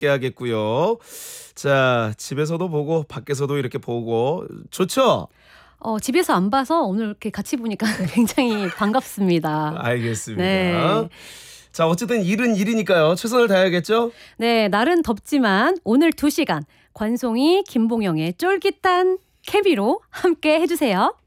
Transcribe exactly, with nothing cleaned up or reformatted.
하겠고요. 자, 집에서도 보고 밖에서도 이렇게 보고 좋죠? 어, 집에서 안 봐서 오늘 이렇게 같이 보니까 굉장히 반갑습니다. 알겠습니다. 네. 자, 어쨌든 일은 일이니까요. 최선을 다해야겠죠? 네, 날은 덥지만 오늘 두 시간 관송이 김봉영의 쫄깃한 케미로 함께 해주세요.